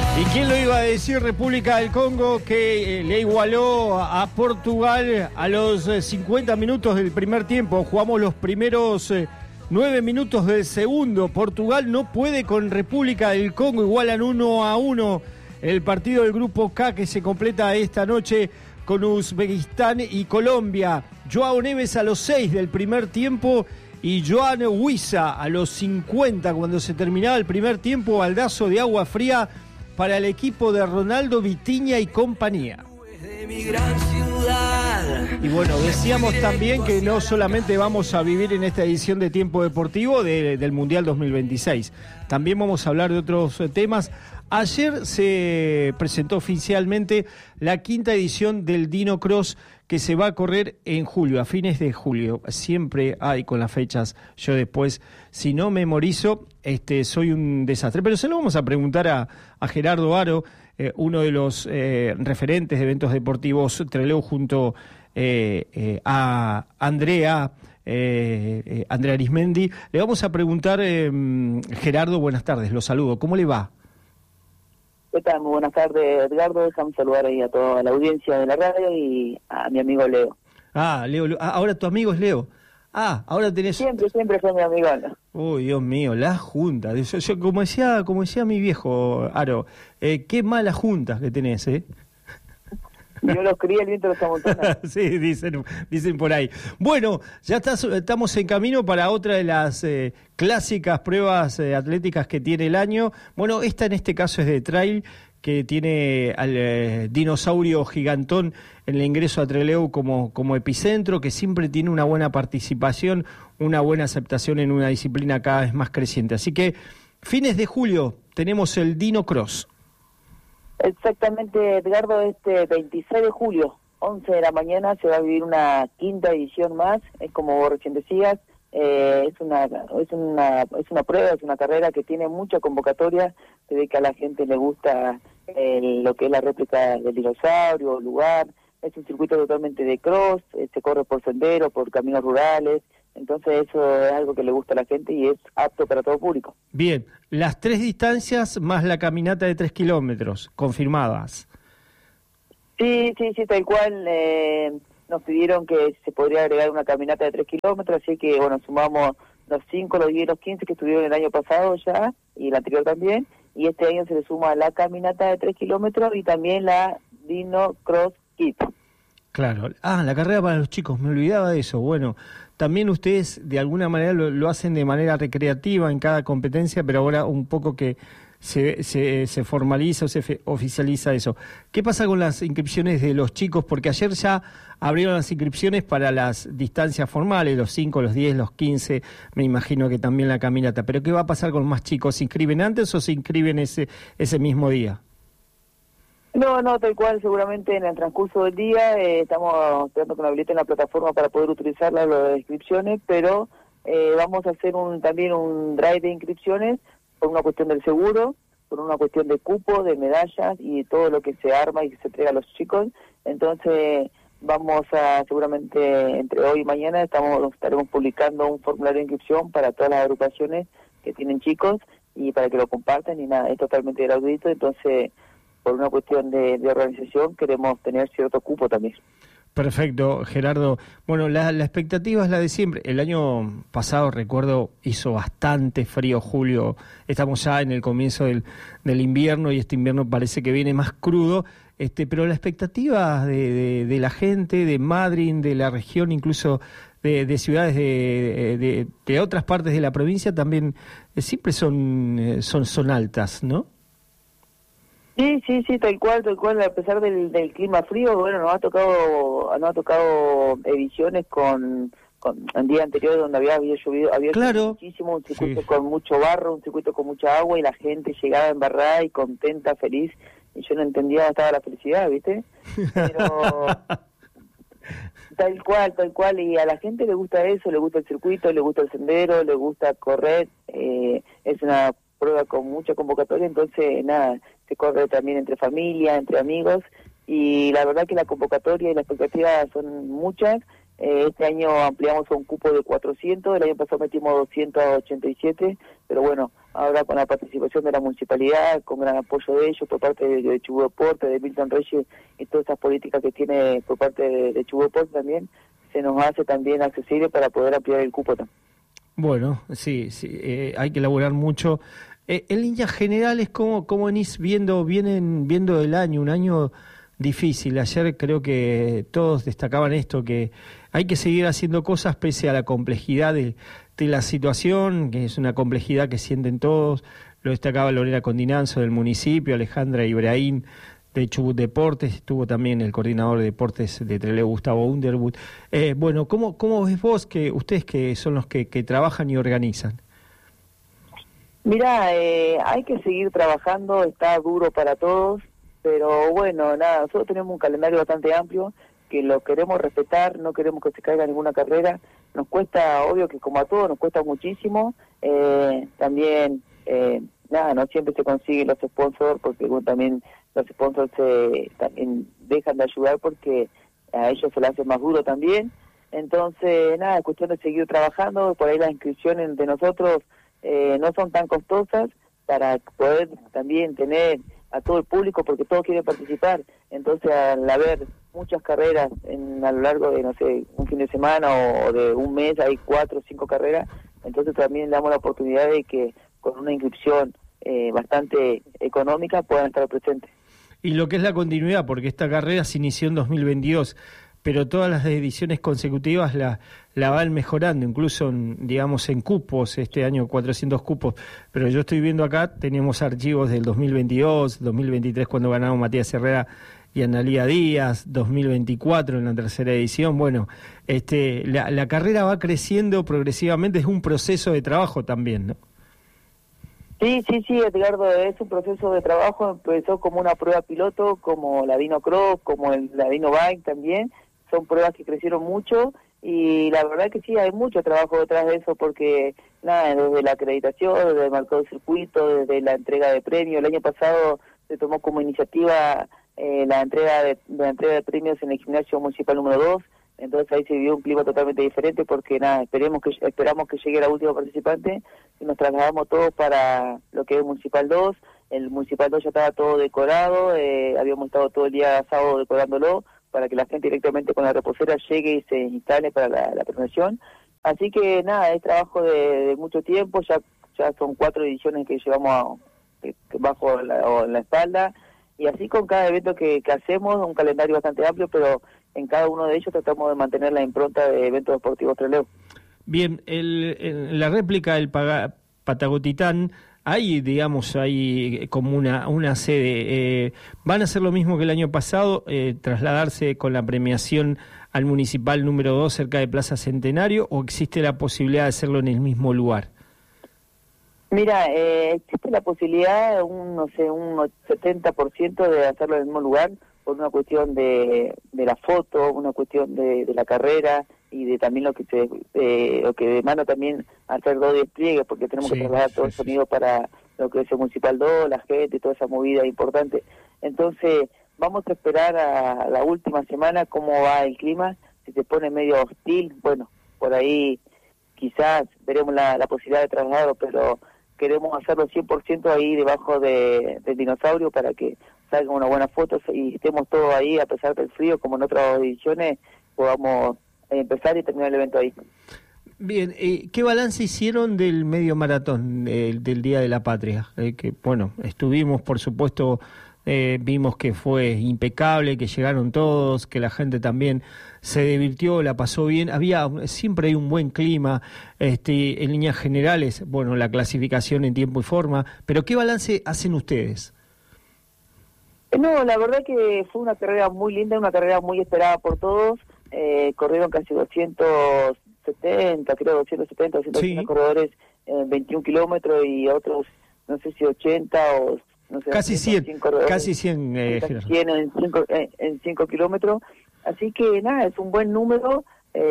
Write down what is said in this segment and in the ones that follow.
¿Y quién lo iba a decir? República del Congo que le igualó a Portugal a los 50 minutos del primer tiempo. Jugamos los primeros 9 minutos del segundo. Portugal no puede con República del Congo. Igualan 1-1 el partido del Grupo K que se completa esta noche con Uzbekistán y Colombia. Joao Neves a los 6 del primer tiempo y Joan Huiza a los 50 cuando se terminaba el primer tiempo. Baldazo de agua fría para el equipo de Ronaldo, Vitinha y compañía. Y bueno, decíamos también que no solamente vamos a vivir en esta edición de Tiempo Deportivo del Mundial 2026, también vamos a hablar de otros temas. Ayer se presentó oficialmente la 5ª edición del Dino Cross que se va a correr en julio, a fines de julio. Siempre hay con las fechas, yo después, si no memorizo, soy un desastre. Pero se lo vamos a preguntar a Gerardo Aro, uno de los referentes de eventos deportivos Trelew junto a Andrea Arismendi. Le vamos a preguntar, Gerardo, buenas tardes, lo saludo, ¿cómo le va? ¿Qué tal? Muy buenas tardes, Edgardo. Déjame saludar ahí a toda la audiencia de la radio y a mi amigo Leo. Leo. Ahora tu amigo es Leo. Ahora tenés... Siempre fue mi amigo, ¿no? Uy, Dios mío, la junta. Yo como decía mi viejo, Aro, qué malas juntas que tenés, ¿eh? Yo los crié, el viento los amontona. Sí, dicen por ahí. Bueno, ya estamos en camino para otra de las clásicas pruebas atléticas que tiene el año. Bueno, esta en este caso es de trail, que tiene al dinosaurio gigantón en el ingreso a Trelew como epicentro, que siempre tiene una buena participación, una buena aceptación en una disciplina cada vez más creciente. Así que, fines de julio, tenemos el Dino Cross. Exactamente, Edgardo, 26 de julio, 11 de la mañana, se va a vivir una 5ª edición más, es como vos recién decías, es una prueba, es una carrera que tiene mucha convocatoria, se ve que a la gente le gusta lo que es la réplica del dinosaurio, el lugar, es un circuito totalmente de cross, se corre por senderos, por caminos rurales. Entonces eso es algo que le gusta a la gente y es apto para todo público. Bien, las 3 distancias más la caminata de 3 kilómetros, confirmadas. Sí, tal cual. Nos pidieron que se podría agregar una caminata de 3 kilómetros, así que bueno, sumamos los 5, los 10, los 15 que estuvieron el año pasado ya, y el anterior también, y este año se le suma la caminata de 3 kilómetros y también la Dino Cross Kit. Claro, la carrera para los chicos, me olvidaba de eso. Bueno, también ustedes de alguna manera lo hacen de manera recreativa en cada competencia, pero ahora un poco que se formaliza o se oficializa eso. ¿Qué pasa con las inscripciones de los chicos? Porque ayer ya abrieron las inscripciones para las distancias formales, los 5, los 10, los 15, me imagino que también la caminata. Pero ¿qué va a pasar con los más chicos? ¿Se inscriben antes o se inscriben ese mismo día? No, tal cual, seguramente en el transcurso del día estamos esperando que nos habiliten la plataforma para poder utilizarla, las inscripciones, pero vamos a hacer también un drive de inscripciones por una cuestión del seguro, por una cuestión de cupo, de medallas y todo lo que se arma y que se entrega a los chicos. Entonces vamos a, seguramente entre hoy y mañana estaremos publicando un formulario de inscripción para todas las agrupaciones que tienen chicos y para que lo compartan y nada, es totalmente gratuito, entonces por una cuestión de organización queremos tener cierto cupo también. Perfecto, Gerardo. Bueno, la expectativa es la de siempre. El año pasado, recuerdo, hizo bastante frío, julio. Estamos ya en el comienzo del invierno y este invierno parece que viene más crudo. Pero la expectativa de la gente, de Madrid, de la región, incluso de ciudades de otras partes de la provincia, también siempre son altas, ¿no? Sí, tal cual, a pesar del clima frío, bueno, nos ha tocado ediciones con el día anterior donde había llovido, había claro, muchísimo, un circuito con mucho barro, un circuito con mucha agua y la gente llegaba embarrada y contenta, feliz, y yo no entendía dónde estaba la felicidad, ¿viste? Pero tal cual, y a la gente le gusta eso, le gusta el circuito, le gusta el sendero, le gusta correr, es una prueba con mucha convocatoria, entonces nada, se corre también entre familia, entre amigos, y la verdad que la convocatoria y la expectativa son muchas. Este año ampliamos un cupo de 400, el año pasado metimos 287, pero bueno, ahora con la participación de la municipalidad, con gran apoyo de ellos por parte de Chubut Deporte, de Milton Reyes y todas esas políticas que tiene por parte de Chubut Deporte también, se nos hace también accesible para poder ampliar el cupo también. Bueno, sí, hay que elaborar mucho. En líneas generales, ¿cómo venís vienen viendo el año? Un año difícil. Ayer creo que todos destacaban esto, que hay que seguir haciendo cosas pese a la complejidad de la situación, que es una complejidad que sienten todos. Lo destacaba Lorena Condinanzo del municipio, Alejandra Ibrahim de Chubut Deportes, estuvo también el coordinador de deportes de Trelew, Gustavo Underwood. Bueno, ¿cómo ves vos, que ustedes que son los que trabajan y organizan? Mira, hay que seguir trabajando, está duro para todos, pero bueno, nada, nosotros tenemos un calendario bastante amplio, que lo queremos respetar, no queremos que se caiga ninguna carrera. Nos cuesta, obvio que como a todos, nos cuesta muchísimo. También, nada, no siempre se consiguen los sponsors, porque bueno, también los sponsors también dejan de ayudar porque a ellos se les hace más duro también. Entonces, nada, es cuestión de seguir trabajando. Por ahí las inscripciones de nosotros no son tan costosas para poder también tener a todo el público, porque todos quieren participar. Entonces, al haber muchas carreras a lo largo de, no sé, un fin de semana o de un mes, hay 4 o 5 carreras, entonces también damos la oportunidad de que con una inscripción bastante económica puedan estar presentes. Y lo que es la continuidad, porque esta carrera se inició en 2022, pero todas las ediciones consecutivas la van mejorando, incluso digamos en cupos, este año 400 cupos, pero yo estoy viendo acá, tenemos archivos del 2022, 2023 cuando ganaron Matías Herrera y Analía Díaz, 2024 en la tercera edición. Bueno, la carrera va creciendo progresivamente, es un proceso de trabajo también, ¿no? Sí, Edgardo, es un proceso de trabajo. Empezó como una prueba piloto, como la Dino Cross, como la Dino Bike también. Son pruebas que crecieron mucho y la verdad que sí, hay mucho trabajo detrás de eso, porque nada, desde la acreditación, desde el marcado de circuito, desde la entrega de premios. El año pasado se tomó como iniciativa la entrega de premios en el gimnasio municipal número 2. Entonces ahí se vivió un clima totalmente diferente, porque nada, esperamos que llegue la última participante y nos trasladamos todos para lo que es Municipal 2. El Municipal 2 ya estaba todo decorado, habíamos estado todo el día sábado decorándolo para que la gente directamente con la reposera llegue y se instale para la premiación. Así que nada, es trabajo de mucho tiempo, ya son 4 ediciones que llevamos bajo la espalda, y así con cada evento que hacemos, un calendario bastante amplio, pero en cada uno de ellos tratamos de mantener la impronta de eventos deportivos Trelew. Bien, en la réplica del Patagotitán hay como una sede. ¿Van a hacer lo mismo que el año pasado, trasladarse con la premiación al Municipal número 2 cerca de Plaza Centenario, o existe la posibilidad de hacerlo en el mismo lugar? Mira, existe la posibilidad, un 70% de hacerlo en el mismo lugar, por una cuestión de la foto, una cuestión de la carrera, y de también lo que demanda también hacer 2 despliegues, porque tenemos que trasladar todo el sonido para lo que es el Municipal 2, la gente, toda esa movida importante. Entonces, vamos a esperar a la última semana cómo va el clima. Si se pone medio hostil, bueno, por ahí quizás veremos la posibilidad de trasladarlo, pero queremos hacerlo 100% ahí debajo del dinosaurio, para que salgan unas buenas fotos y estemos todos ahí, a pesar del frío, como en otras ediciones, podamos empezar y terminar el evento ahí. Bien, ¿qué balance hicieron del medio maratón del Día de la Patria? Que bueno, estuvimos, por supuesto, vimos que fue impecable, que llegaron todos, que la gente también se divirtió, la pasó bien, siempre hay un buen clima, en líneas generales, bueno, la clasificación en tiempo y forma, pero ¿qué balance hacen ustedes? No, la verdad que fue una carrera muy linda, una carrera muy esperada por todos. Corrieron casi 270, creo 280 corredores en 21 kilómetros, y otros, no sé si 80 o no sé, casi 100, casi 100 en 5 kilómetros. Así que nada, es un buen número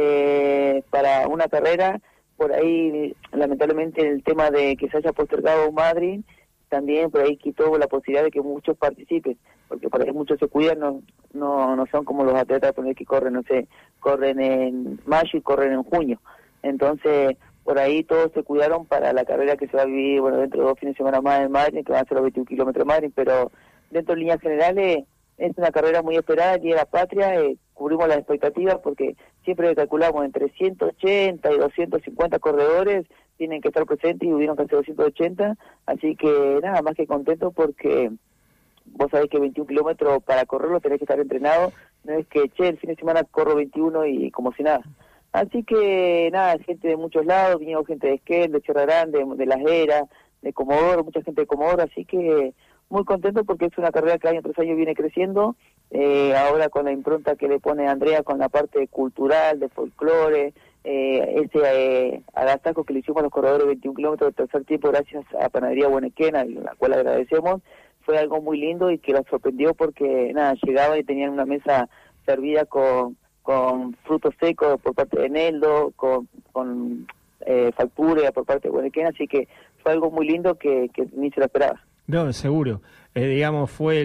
para una carrera. Por ahí, lamentablemente, el tema de que se haya postergado Madrid también por ahí quitó la posibilidad de que muchos participen, porque por ahí muchos se cuidan, no son como los atletas que corren, no sé, corren en mayo y corren en junio. Entonces, por ahí todos se cuidaron para la carrera que se va a vivir, bueno, dentro de 2 fines de semana más en Madrid, que van a ser los 21 kilómetros de Madrid, pero dentro de líneas generales es una carrera muy esperada, el Día de la Patria, cubrimos las expectativas porque siempre calculamos entre 180 y 250 corredores, tienen que estar presentes y hubieron casi 280, así que nada, más que contento porque vos sabés que 21 kilómetros para correrlo tenés que estar entrenado, no es que, el fin de semana corro 21 y como si nada. Así que nada, gente de muchos lados, vinieron gente de Esquel, de Chorrarán, de Las Heras, de Comodoro, mucha gente de Comodoro, así que muy contento porque es una carrera que año tras año viene creciendo, ahora con la impronta que le pone Andrea con la parte cultural, de folclore, ese agasajo que le hicimos a los corredores de 21 kilómetros de tercer tiempo gracias a Panadería Buenequena, la cual agradecemos, fue algo muy lindo y que los sorprendió porque nada, llegaba y tenían una mesa servida con frutos secos por parte de Neldo, con factura por parte de Buenequena, así que fue algo muy lindo que ni se lo esperaba. No, seguro. Digamos, fue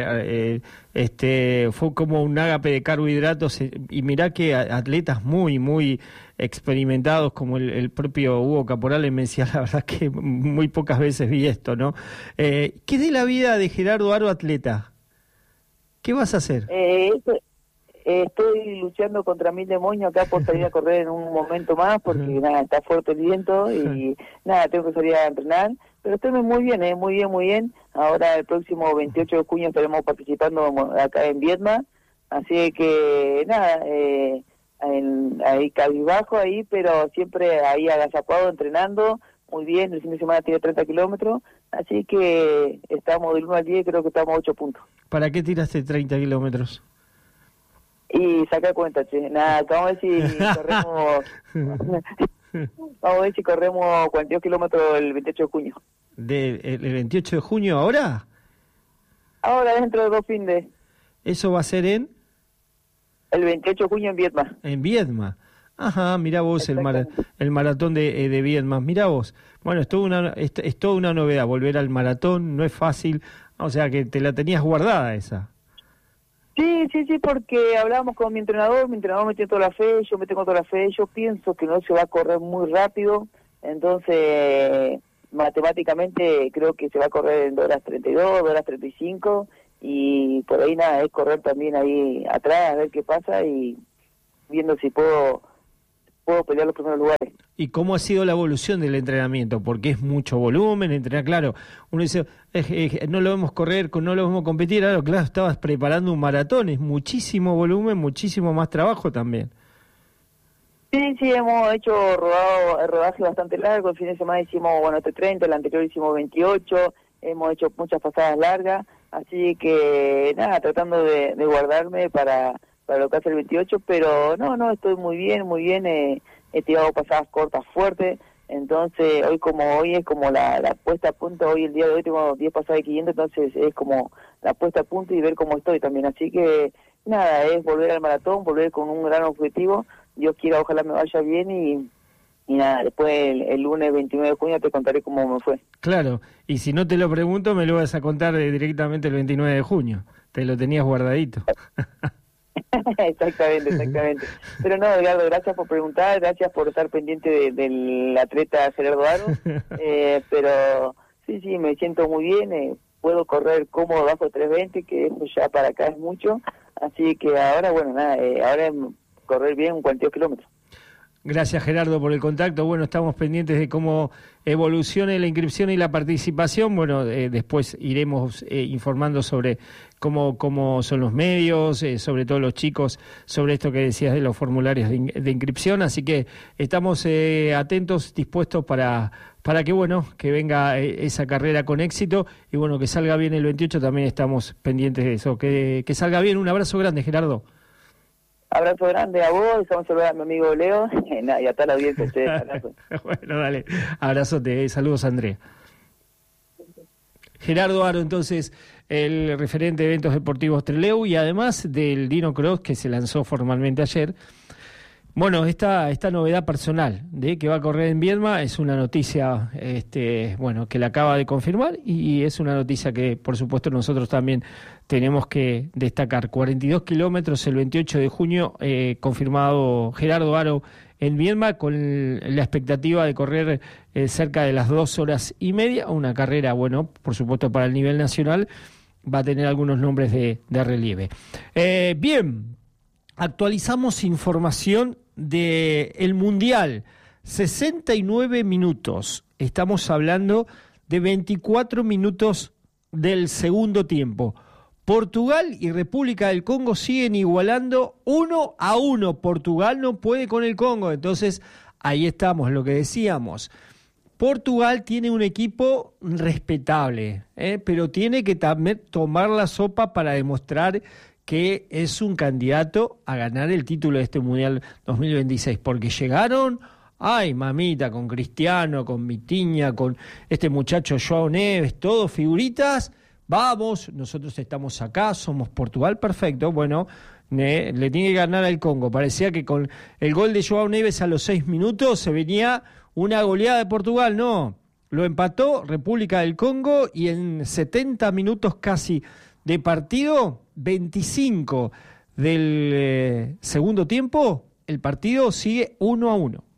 fue como un ágape de carbohidratos y mirá que atletas muy experimentados como el propio Hugo Caporales me decía, la verdad que muy pocas veces vi esto, ¿no? ¿Qué es de la vida de Gerardo Haro, atleta? ¿Qué vas a hacer? Estoy luchando contra 1000 demonios acá por salir a correr en un momento más porque nada, está fuerte el viento y nada, tengo que salir a entrenar, pero estoy muy bien, muy bien. Ahora el próximo 28 de junio estaremos participando acá en Viedma, así que nada, ahí cabizbajo ahí, pero siempre ahí agazapado entrenando, muy bien, el fin de semana tiene 30 kilómetros, así que estamos del 1 al 10, creo que estamos a 8 puntos. ¿Para qué tiraste 30 kilómetros? Y saca cuenta, che. Nada, vamos a ver si corremos. Vamos a ver si corremos 42 kilómetros el 28 de junio. ¿El 28 de junio ahora? Ahora, dentro de 2 fines. ¿Eso va a ser en? El 28 de junio en Viedma. En Viedma. Ajá, mirá vos el maratón de Viedma. Mirá vos. Bueno, es toda una novedad. Volver al maratón no es fácil. O sea que te la tenías guardada esa. Sí, porque hablábamos con mi entrenador me tiene toda la fe, yo me tengo toda la fe, yo pienso que no se va a correr muy rápido, entonces matemáticamente creo que se va a correr en 2 horas 32, 2 horas 35, y por ahí nada, es correr también ahí atrás, a ver qué pasa, y viendo si puedo pelear los primeros lugares. ¿Y cómo ha sido la evolución del entrenamiento? Porque es mucho volumen, entrenar, claro, uno dice, no lo vemos correr, no lo vemos competir, claro, estabas preparando un maratón, es muchísimo volumen, muchísimo más trabajo también. Sí, hemos hecho rodaje bastante largo, el fin de semana hicimos, 30, el anterior hicimos 28, hemos hecho muchas pasadas largas, así que nada, tratando de guardarme para lo que hace el 28, pero no, estoy muy bien, he tirado pasadas cortas fuertes, entonces hoy es como la puesta a punto, hoy el día de hoy tengo 10 pasadas de 500, entonces es como la puesta a punto y ver cómo estoy también, así que nada, es volver al maratón, volver con un gran objetivo, Dios quiera, ojalá me vaya bien y nada, después el lunes 29 de junio te contaré cómo me fue. Claro, y si no te lo pregunto me lo vas a contar directamente el 29 de junio, te lo tenías guardadito. Exactamente. Pero no, Edgardo, gracias por preguntar, gracias por estar pendiente del atleta Gerardo Haro, pero sí, me siento muy bien, puedo correr cómodo bajo 3:20, que eso ya para acá es mucho, así que ahora, ahora es correr bien 42 kilómetros. Gracias, Gerardo, por el contacto. Bueno, estamos pendientes de cómo evolucione la inscripción y la participación. Bueno, después iremos informando sobre cómo son los medios, sobre todo los chicos, sobre esto que decías de los formularios de inscripción. Así que estamos atentos, dispuestos para que venga esa carrera con éxito y bueno, que salga bien el 28. También estamos pendientes de eso. Que salga bien. Un abrazo grande, Gerardo. Abrazo grande a vos, vamos a saludar a mi amigo Leo y a toda la audiencia. Bueno, dale, abrazote, saludos a Andrea. Gerardo Haro, entonces, el referente de eventos deportivos Trelew y además del Dino Cross que se lanzó formalmente ayer. Bueno, esta novedad personal de que va a correr en Viedma es una noticia que la acaba de confirmar y es una noticia que, por supuesto, nosotros también tenemos que destacar. 42 kilómetros el 28 de junio, confirmado Gerardo Haro en Viedma con la expectativa de correr cerca de las 2 horas y media, una carrera, bueno, por supuesto para el nivel nacional, va a tener algunos nombres de relieve. Bien, actualizamos información del Mundial, 69 minutos, estamos hablando de 24 minutos del segundo tiempo. Portugal y República del Congo siguen igualando 1-1. Portugal no puede con el Congo, entonces ahí estamos, lo que decíamos. Portugal tiene un equipo respetable, pero tiene que también tomar la sopa para demostrar que es un candidato a ganar el título de este Mundial 2026, porque llegaron, ay mamita, con Cristiano, con Vitinha, con este muchacho João Neves, todos figuritas. Vamos, nosotros estamos acá, somos Portugal, perfecto. Bueno, le tiene que ganar al Congo. Parecía que con el gol de João Neves a los 6 minutos se venía una goleada de Portugal. No, lo empató República del Congo y en 70 minutos casi de partido, 25 del segundo tiempo, el partido sigue 1-1.